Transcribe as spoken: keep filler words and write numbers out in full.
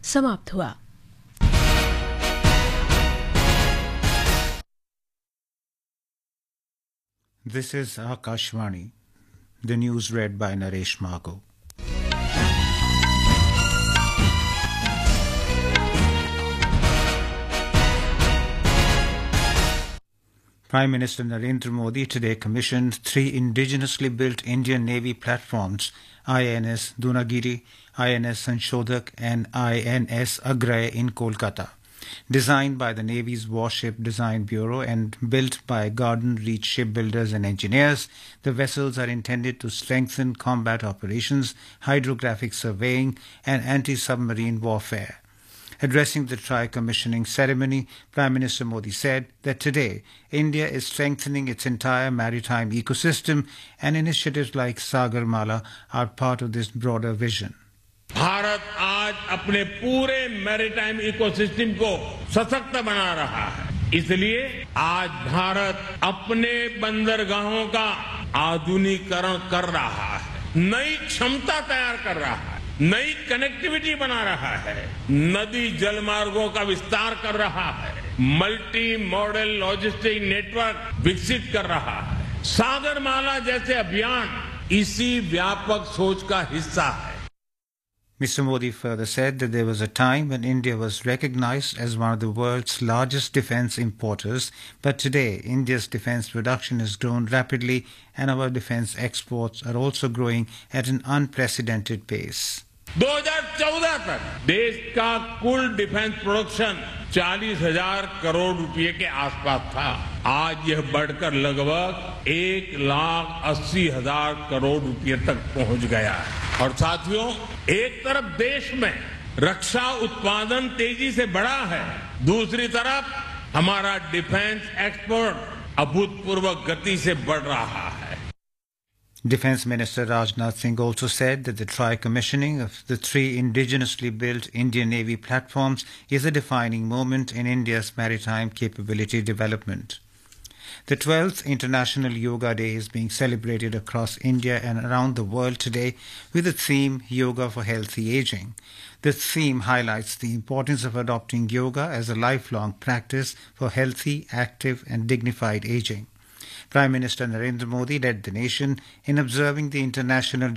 समाप्त हुआ। This is Akashvani. The news read by Naresh Margo. Prime Minister Narendra Modi today commissioned three indigenously built Indian Navy platforms, I N S Dunagiri, I N S Sanshodhak and I N S Agray in Kolkata. Designed by the Navy's Warship Design Bureau and built by Garden Reach shipbuilders and engineers, the vessels are intended to strengthen combat operations, hydrographic surveying and anti-submarine warfare. Addressing the tri-commissioning ceremony, Prime Minister Modi said that today India is strengthening its entire maritime ecosystem and initiatives like Sagarmala are part of this broader vision. Bharat आज अपने पूरे maritime ecosystem को सशक्त बना रहा है, इसलिए आज भारत अपने बंदरगाहों का आधुनिकीकरण कर रहा है, नई क्षमता तैयार कर रहा है, नई कनेक्टिविटी बना रहा है, नदी जल मार्गों का विस्तार कर रहा है, मल्टी मॉडल लॉजिस्टिक नेटवर्क विकसित कर रहा है। सागरमाला जैसे अभियान इसी व्यापक सोच का हिस्सा है। Mister Modi further said that there was a time when India was recognized as one of the world's largest defense importers, but today India's defense production has grown rapidly and our defense exports are also growing at an unprecedented pace. दो हज़ार चौदह तक देश का कुल defence production चालीस हजार करोड़ रुपए के आसपास था। आज यह बढ़कर लगभग एक लाख अस्सी हजार करोड़ रुपए तक पहुंच गया है। और साथियों, एक तरफ देश में रक्षा उत्पादन तेजी से बढ़ा है, दूसरी तरफ हमारा डिफेंस एक्सपोर्ट अभूतपूर्व गति से बढ़ रहा है। Defence Minister Rajnath Singh also said that the tri-commissioning of the three indigenously built Indian Navy platforms is a defining moment in India's maritime capability development. The twelfth International Yoga Day is being celebrated across India and around the world today with the theme Yoga for Healthy Aging. The theme highlights the importance of adopting yoga as a lifelong practice for healthy, active and dignified aging. Prime Minister Narendra Modi led the nation in observing the International